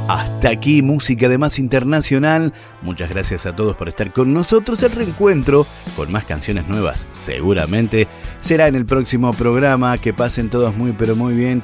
Hasta aquí Música de Más Internacional. Muchas gracias a todos por estar con nosotros. El reencuentro con más canciones nuevas seguramente será en el próximo programa. Que pasen todos muy pero muy bien.